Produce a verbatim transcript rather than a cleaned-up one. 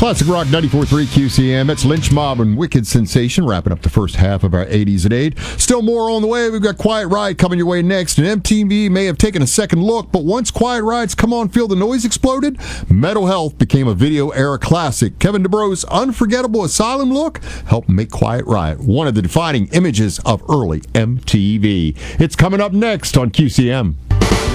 Classic Rock ninety-four point three Q C M. That's Lynch Mob and Wicked Sensation, wrapping up the first half of our eighties at eight. Still more on the way. We've got Quiet Riot coming your way next. And M T V may have taken a second look, but once Quiet Riot's Come On Feel the Noise exploded, Metal Health became a video era classic. Kevin DuBro's unforgettable Asylum look helped make Quiet Riot one of the defining images of early M T V. It's coming up next on Q C M.